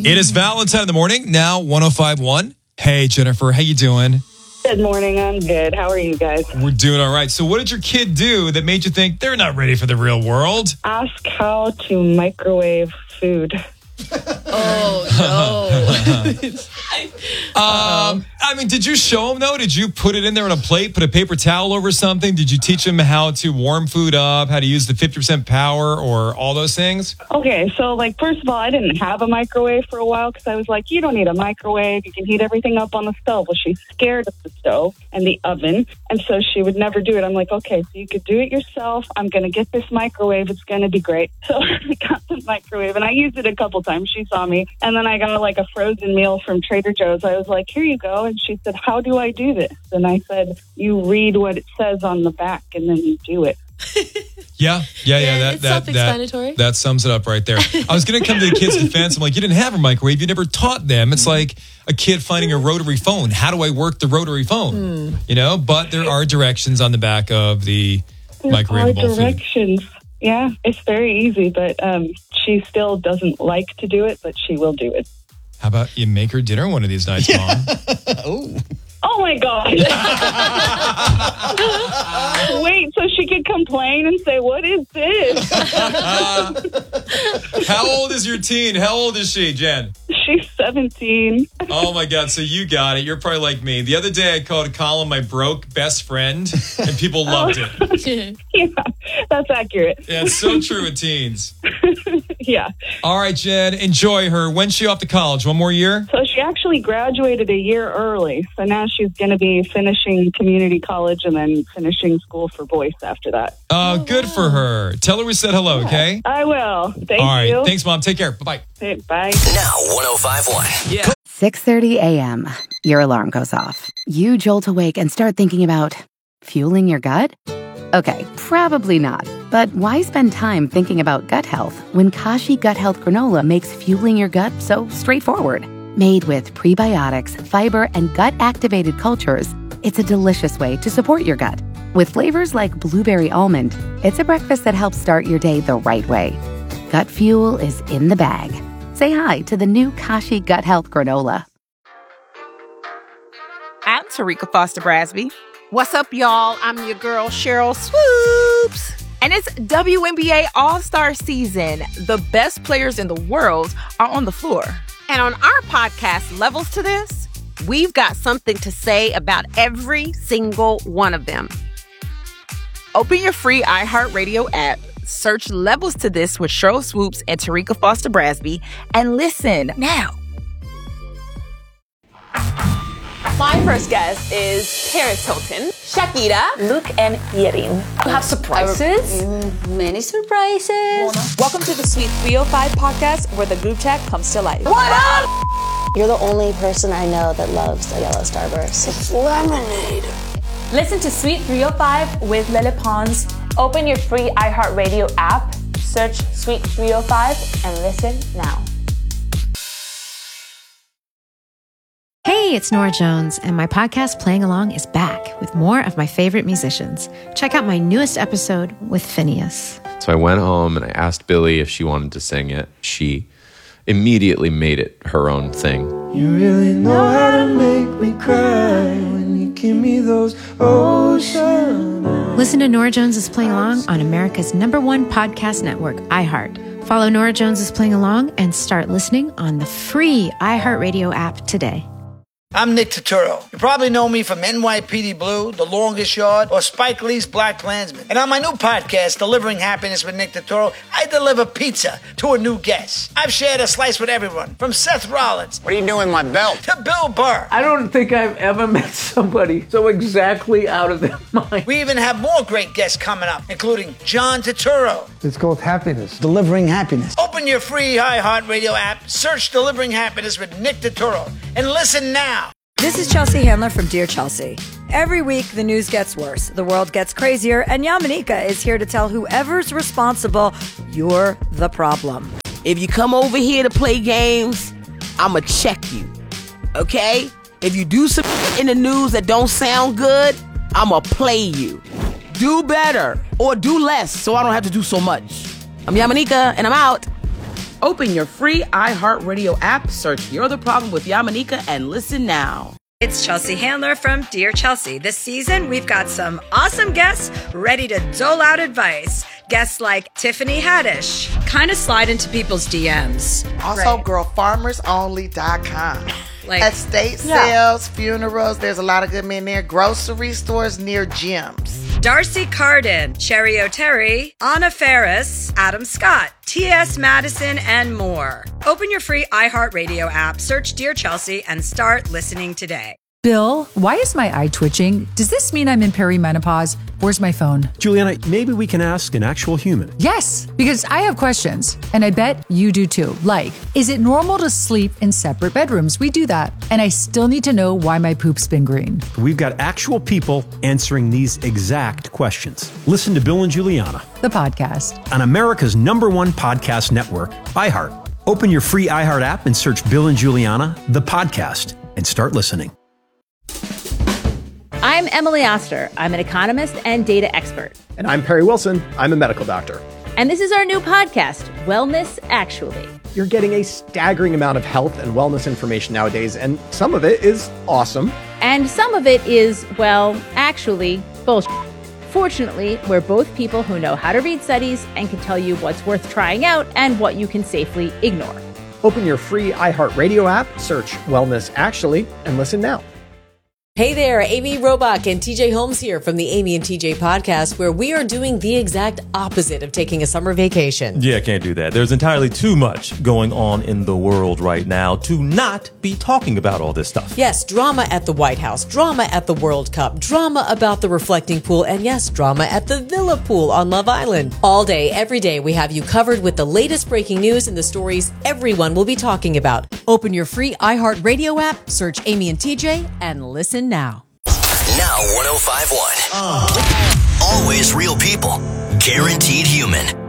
It is Valentine in the morning, now 105.1. Hey, Jennifer, how you doing? Good morning. I'm good. How are you guys? We're doing all right. So what did your kid do that made you think they're not ready for the real world? Ask how to microwave food. Oh, no. I mean, did you show him, though? Did you put it in there on a plate, put a paper towel over something? Did you teach him how to warm food up, how to use the 50% power or all those things? Okay, so, first of all, I didn't have a microwave for a while because I was like, you don't need a microwave. You can heat everything up on the stove. Well, she's scared of the stove and the oven, and so she would never do it. I'm like, okay, so you could do it yourself. I'm going to get this microwave. It's going to be great. So I got the microwave, and I used it a couple times. She saw me, and then I got, a frozen meal from Trader Joe's. I was like, here you go. And she said, how do I do this? And I said, you read what it says on the back, and then you do it. Yeah. It's self-explanatory. That sums it up right there. I was going to come to the kids' defense. I'm like, you didn't have a microwave. You never taught them. It's like a kid finding a rotary phone. How do I work the rotary phone? But there are directions on the back of the microwavable directions. Food. Yeah, it's very easy, but she still doesn't like to do it, but she will do it. How about you make her dinner one of these nights, Mom? Oh, my God. Wait, so she could complain and say, what is this? How old is your teen? How old is she, Jen? She's 17. Oh, my God. So you got it. You're probably like me. The other day I called Colin my broke best friend, and people loved it. Yeah, that's accurate. Yeah, it's so true with teens. Yeah. All right, Jen, enjoy her. When's she off to college? One more year? So she actually graduated a year early. So now she's going to be finishing community college and then finishing school for voice after that. Good for her. Tell her we said hello, okay? I will. Thank you. All right. Thanks, Mom. Take care. Bye-bye. Hey, bye. Now 105.1. Yeah. 6:30 a.m. Your alarm goes off. You jolt awake and start thinking about fueling your gut? Okay, probably not. But why spend time thinking about gut health when Kashi Gut Health Granola makes fueling your gut so straightforward? Made with prebiotics, fiber, and gut-activated cultures, it's a delicious way to support your gut. With flavors like blueberry almond, it's a breakfast that helps start your day the right way. Gut fuel is in the bag. Say hi to the new Kashi Gut Health Granola. I'm Tarika Foster Brasby. What's up, y'all? I'm your girl, Cheryl Swoops. And it's WNBA All-Star season. The best players in the world are on the floor. And on our podcast, Levels to This, we've got something to say about every single one of them. Open your free iHeartRadio app, search Levels to This with Cheryl Swoops and Tarika Foster Brasby, and listen now. My first guest is Paris Hilton, Shakira, Luke, and Yerin. You have surprises? Many surprises. Welcome to the Sweet 305 podcast, where the group chat comes to life. What up? You're the only person I know that loves a yellow starburst. It's lemonade. Listen to Sweet 305 with Lele Pons. Open your free iHeartRadio app, search Sweet 305, and listen now. Hey, it's Nora Jones, and my podcast Playing Along is back with more of my favorite musicians. Check out my newest episode with Phineas. So I went home and I asked Billy if she wanted to sing it. She immediately made it her own thing. You really know how to make me cry when you give me those ocean eyes. Listen to Nora Jones is Playing Along on America's #1 podcast network, iHeart. Follow Nora Jones is Playing Along and start listening on the free iHeartRadio app today. I'm Nick Turturro. You probably know me from NYPD Blue, The Longest Yard, or Spike Lee's Black Klansman. And on my new podcast, Delivering Happiness with Nick Turturro, I deliver pizza to a new guest. I've shared a slice with everyone, from Seth Rollins. What are you doing with my belt? To Bill Burr. I don't think I've ever met somebody so exactly out of their mind. We even have more great guests coming up, including John Turturro. It's called happiness. Delivering Happiness. Open your free iHeartRadio app, search Delivering Happiness with Nick Turturro, and listen now. This is Chelsea Handler from Dear Chelsea. Every week, the news gets worse, the world gets crazier, and Yamanika is here to tell whoever's responsible, you're the problem. If you come over here to play games, I'ma check you, okay? If you do some in the news that don't sound good, I'ma play you. Do better or do less so I don't have to do so much. I'm Yamanika, and I'm out. Open your free iHeartRadio app, search You're the Problem with Yamanika, and listen now. It's Chelsea Handler from Dear Chelsea. This season, we've got some awesome guests ready to dole out advice. Guests like Tiffany Haddish, kind of slide into people's DMs. Also, girlfarmersonly.com. Like estate sales, funerals, there's a lot of good men there. Grocery stores near gyms. Darcy Carden, Cherry O'Terry, Anna Ferris, Adam Scott, T.S. Madison, and more. Open your free iHeartRadio app, search Dear Chelsea, and start listening today. Bill, why is my eye twitching? Does this mean I'm in perimenopause? Where's my phone? Juliana, maybe we can ask an actual human. Yes, because I have questions, and I bet you do too. Like, is it normal to sleep in separate bedrooms? We do that. And I still need to know why my poop's been green. We've got actual people answering these exact questions. Listen to Bill and Juliana, the podcast, on America's #1 podcast network, iHeart. Open your free iHeart app and search Bill and Juliana, the podcast, and start listening. I'm Emily Oster. I'm an economist and data expert. And I'm Perry Wilson. I'm a medical doctor. And this is our new podcast, Wellness Actually. You're getting a staggering amount of health and wellness information nowadays, and some of it is awesome. And some of it is, well, actually, bullshit. Fortunately, we're both people who know how to read studies and can tell you what's worth trying out and what you can safely ignore. Open your free iHeartRadio app, search Wellness Actually, and listen now. Hey there, Amy Robach and TJ Holmes here from the Amy and TJ podcast, where we are doing the exact opposite of taking a summer vacation. Yeah, can't do that. There's entirely too much going on in the world right now to not be talking about all this stuff. Yes, drama at the White House, drama at the World Cup, drama about the reflecting pool, and yes, drama at the Villa Pool on Love Island. All day, every day, we have you covered with the latest breaking news and the stories everyone will be talking about. Open your free iHeartRadio app, search Amy and TJ, and listen now. Now 105.1. Always real people. Guaranteed human.